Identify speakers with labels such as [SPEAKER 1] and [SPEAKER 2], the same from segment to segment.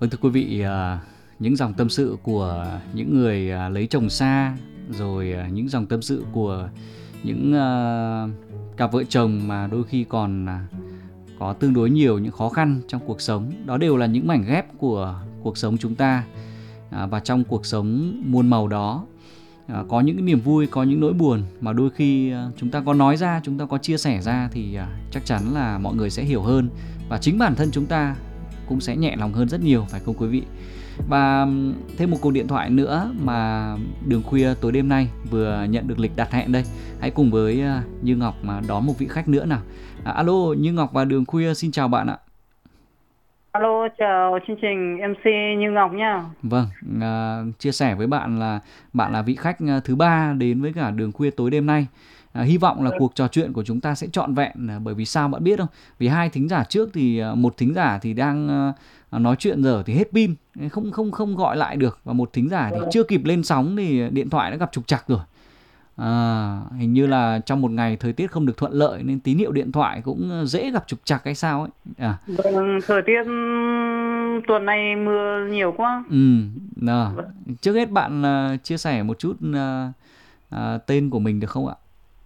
[SPEAKER 1] Vâng, thưa quý vị, những dòng tâm sự của những người lấy chồng xa, rồi những dòng tâm sự của những cặp vợ chồng mà đôi khi còn có tương đối nhiều những khó khăn trong cuộc sống, đó đều là những mảnh ghép của cuộc sống chúng ta. Và trong cuộc sống muôn màu đó, có những cái niềm vui, có những nỗi buồn mà đôi khi chúng ta có nói ra, chúng ta có chia sẻ ra thì chắc chắn là mọi người sẽ hiểu hơn, và chính bản thân chúng ta cũng sẽ nhẹ lòng hơn rất nhiều, phải không quý vị? Và thêm một cuộc điện thoại nữa mà Đường Khuya tối đêm nay vừa nhận được lịch đặt hẹn đây. Hãy cùng với Như Ngọc mà đón một vị khách nữa nào. Alo, Như Ngọc và Đường Khuya xin chào bạn ạ.
[SPEAKER 2] Alo, chào chương trình MC Như Ngọc nha.
[SPEAKER 1] Vâng, chia sẻ với bạn là vị khách thứ 3 đến với cả Đường Khuya tối đêm nay. Hy vọng là cuộc trò chuyện của chúng ta sẽ trọn vẹn, bởi vì sao bạn biết không? Vì hai thính giả trước thì một thính giả thì đang nói chuyện giờ thì hết pin, không gọi lại được, và một thính giả thì chưa kịp lên sóng thì điện thoại đã gặp trục trặc rồi. Hình như là trong một ngày thời tiết không được thuận lợi nên tín hiệu điện thoại cũng dễ gặp trục trặc hay sao ấy.
[SPEAKER 2] Vâng, thời tiết tuần này mưa nhiều quá.
[SPEAKER 1] Vâng. Trước hết bạn chia sẻ một chút tên của mình được không ạ?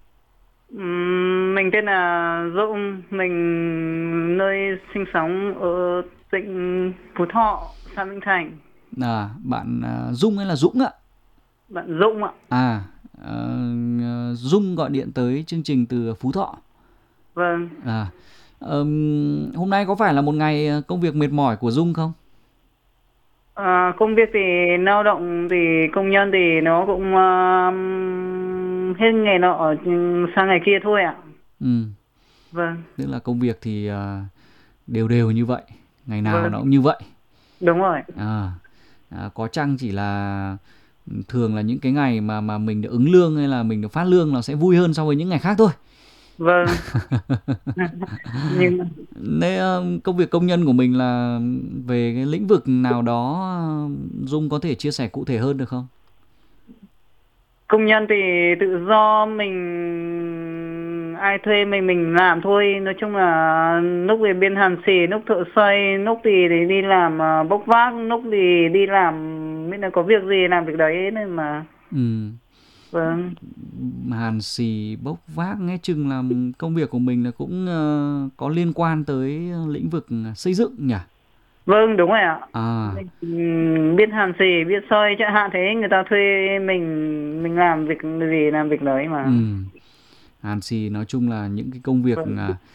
[SPEAKER 2] Mình tên là Dũng, mình nơi sinh sống ở tỉnh Phú Thọ, xã Vĩnh Thành.
[SPEAKER 1] Bạn Dung hay là Dũng ạ?
[SPEAKER 2] Bạn Dũng ạ.
[SPEAKER 1] Dung gọi điện tới chương trình từ Phú Thọ.
[SPEAKER 2] Vâng.
[SPEAKER 1] Hôm nay có phải là một ngày công việc mệt mỏi của Dung không?
[SPEAKER 2] Công việc thì lao động thì công nhân thì nó cũng hết ngày nọ sang ngày kia thôi ạ. Vâng.
[SPEAKER 1] Tức là công việc thì đều đều như vậy, ngày nào
[SPEAKER 2] Vâng.
[SPEAKER 1] nó cũng như vậy.
[SPEAKER 2] Đúng rồi.
[SPEAKER 1] Có chăng chỉ là thường là những cái ngày mà mình được ứng lương hay là mình được phát lương nó sẽ vui hơn so với những ngày khác thôi.
[SPEAKER 2] Vâng. Nhưng
[SPEAKER 1] công việc công nhân của mình là về cái lĩnh vực nào đó, Dung có thể chia sẻ cụ thể hơn được không?
[SPEAKER 2] Công nhân thì tự do, mình ai thuê mình làm thôi. Nói chung là lúc thì bên hàn xì, lúc thợ xoay, lúc thì đi làm bốc vác, lúc thì đi làm biết là có việc gì làm việc đấy nên mà. Vâng.
[SPEAKER 1] Hàn xì bốc vác nghe chừng là công việc của mình là cũng có liên quan tới lĩnh vực xây dựng nhỉ?
[SPEAKER 2] Vâng, đúng rồi ạ. Biết hàn xì, biết xoay chẳng hạn, thế người ta thuê mình làm việc gì làm việc đấy mà.
[SPEAKER 1] Hàn xì nói chung là những cái công việc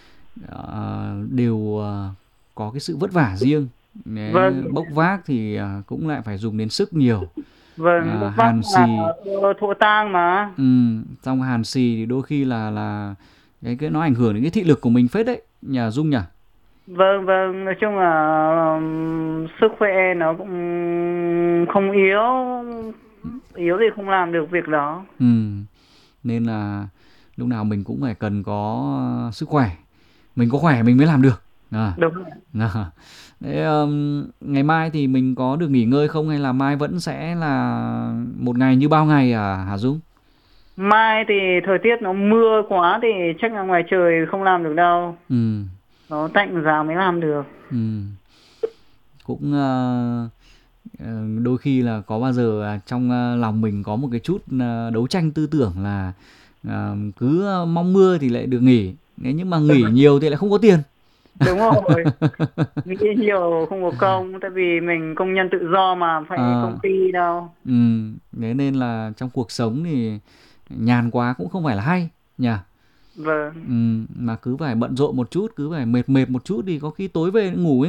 [SPEAKER 1] đều có cái sự vất vả riêng.
[SPEAKER 2] Vâng.
[SPEAKER 1] Bốc vác thì cũng lại phải dùng đến sức nhiều.
[SPEAKER 2] Vâng, bốc vác
[SPEAKER 1] hàn xì
[SPEAKER 2] thổ tang mà.
[SPEAKER 1] Trong hàn xì thì đôi khi là cái nó ảnh hưởng đến cái thị lực của mình phết đấy, nhà Dung nhỉ?
[SPEAKER 2] Vâng, nói chung là sức khỏe nó cũng không yếu thì không làm được việc đó.
[SPEAKER 1] Nên là lúc nào mình cũng phải cần có sức khỏe, mình có khỏe mình mới làm được.
[SPEAKER 2] Đúng.
[SPEAKER 1] Thế, ngày mai thì mình có được nghỉ ngơi không, hay là mai vẫn sẽ là một ngày như bao ngày hả Dung?
[SPEAKER 2] Mai thì thời tiết nó mưa quá thì chắc là ngoài trời không làm được đâu. Nó tạnh giáo mới làm được.
[SPEAKER 1] Cũng đôi khi là có bao giờ trong lòng mình có một cái chút đấu tranh tư tưởng là cứ mong mưa thì lại được nghỉ, nhưng mà nghỉ nhiều thì lại không có tiền.
[SPEAKER 2] Đúng rồi. Nghỉ nhiều không có công, tại vì mình công nhân tự do mà, phải công ty đâu.
[SPEAKER 1] Thế nên là trong cuộc sống thì nhàn quá cũng không phải là hay nhỉ?
[SPEAKER 2] Vâng.
[SPEAKER 1] Mà cứ phải bận rộn một chút, cứ phải mệt một chút thì có khi tối về ngủ